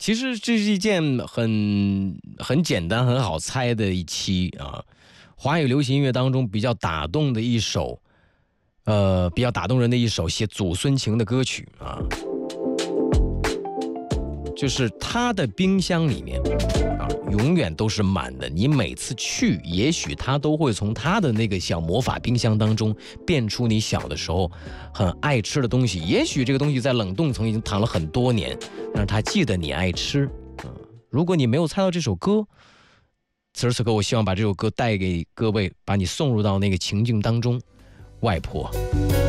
其实这是一件很简单、很好猜的一期啊。华语流行音乐当中比较打动的一首，比较打动人的一首写祖孙情的歌曲啊，就是他的冰箱里面啊，永远都是满的。你每次去，也许他都会从他的那个小魔法冰箱当中变出你小的时候很爱吃的东西。也许这个东西在冷冻层已经躺了很多年，但是他记得你爱吃。如果你没有猜到这首歌，此时此刻我希望把这首歌带给各位，把你送入到那个情境当中。外婆。